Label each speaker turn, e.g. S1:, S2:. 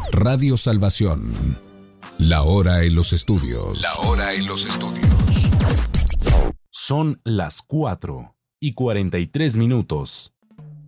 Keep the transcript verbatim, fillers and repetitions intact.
S1: Radio Salvación. La hora en los estudios.
S2: La hora en los estudios.
S3: Son las cuatro y cuarenta y tres minutos.